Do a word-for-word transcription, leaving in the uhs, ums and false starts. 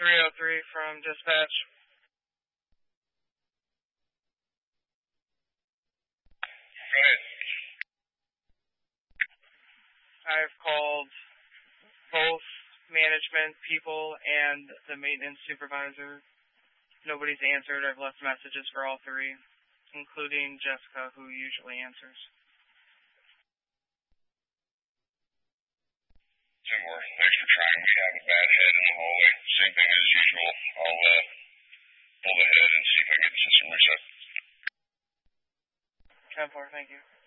three oh three from dispatch. Go ahead. I've called both management people and the maintenance supervisor. Nobody's answered. I've left messages for all three, including Jessica, who usually answers. Don't worry. Thanks for trying. We have a bad head in the hallway. Same thing as usual. I'll uh, pull the head and see if I can get the system reset. ten four, thank you.